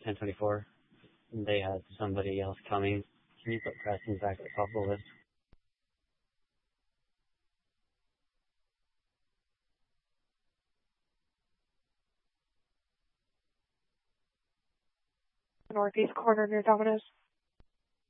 1024. They had somebody else coming. Can you put Preston back at the top of the list? Northeast corner near Domino's.